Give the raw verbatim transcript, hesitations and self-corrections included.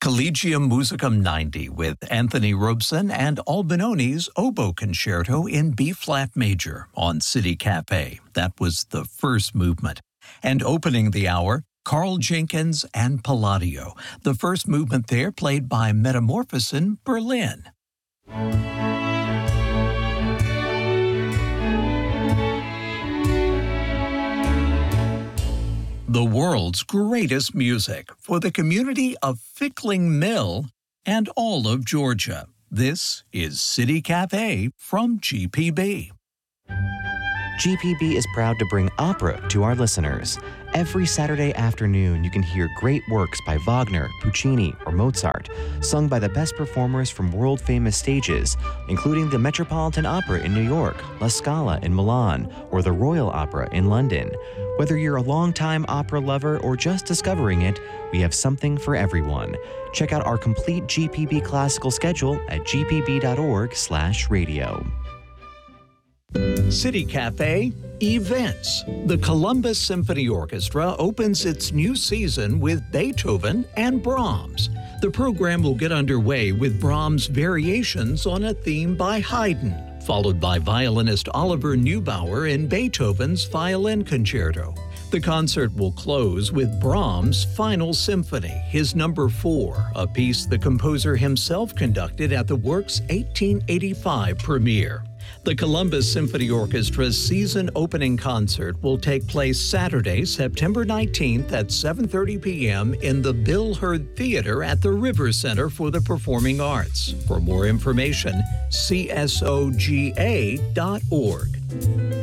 Collegium Musicum ninety with Anthony Robson and Albinoni's Oboe Concerto in B-flat major on City Cafe. That was the first movement. And opening the hour, Carl Jenkins and Palladio. The first movement there played by Metamorphosin Berlin. The world's greatest music for the community of Fickling Mill and all of Georgia. This is City Cafe from G P B. G P B is proud to bring opera to our listeners. Every Saturday afternoon, you can hear great works by Wagner, Puccini, or Mozart, sung by the best performers from world-famous stages, including the Metropolitan Opera in New York, La Scala in Milan, or the Royal Opera in London. Whether you're a longtime opera lover or just discovering it, we have something for everyone. Check out our complete G P B classical schedule at g p b dot org slash radio. City Cafe Events. The Columbus Symphony Orchestra opens its new season with Beethoven and Brahms. The program will get underway with Brahms' variations on a theme by Haydn, followed by violinist Oliver Neubauer in Beethoven's Violin Concerto. The concert will close with Brahms' Final Symphony, his number four, a piece the composer himself conducted at the work's eighteen eighty-five premiere. The Columbus Symphony Orchestra's season opening concert will take place Saturday, September nineteenth at seven thirty p.m. in the Bill Hurd Theater at the River Center for the Performing Arts. For more information, c s o g a dot org.